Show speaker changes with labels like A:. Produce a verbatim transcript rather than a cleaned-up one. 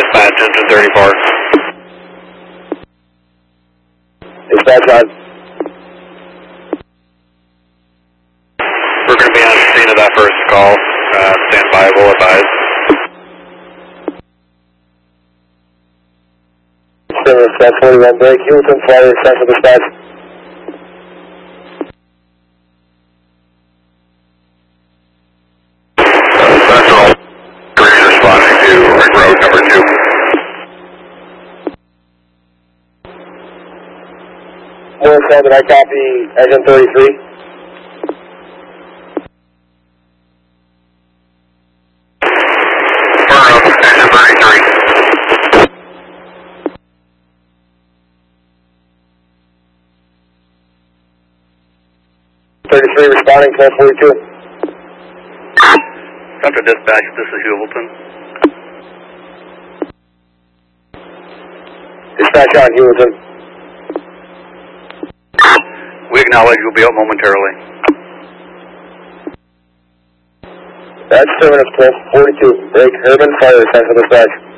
A: dispatch, engine thirty-four.
B: Dispatch on.
A: We're going to be on the scene of that first call. Uh, stand by, we'll advise.
B: Dispatch forty-one break, Hewlton, Flyer, Central Dispatch.
A: Central, three responding to ring road number two.
B: More seven, I copy engine thirty-three.
A: Burrow, engine thirty-three.
B: thirty-three responding, ten forty-two.
A: Central Dispatch, this is Hewlton.
B: Dispatch on, Hewlton.
A: We acknowledge you'll be out momentarily.
B: That's seven of twelve forty-two. Break, Urban, Fire, Central Dispatch.